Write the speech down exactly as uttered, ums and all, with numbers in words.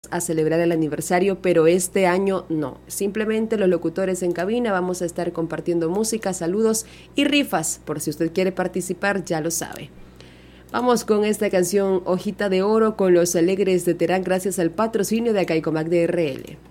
a celebrar el aniversario, pero este año no. Simplemente los locutores en cabina vamos a estar compartiendo música, saludos y rifas. Por si usted quiere participar, ya lo sabe. Vamos con esta canción Hojita de Oro con Los Alegres de Terán, gracias al patrocinio de Acaicomac D R L.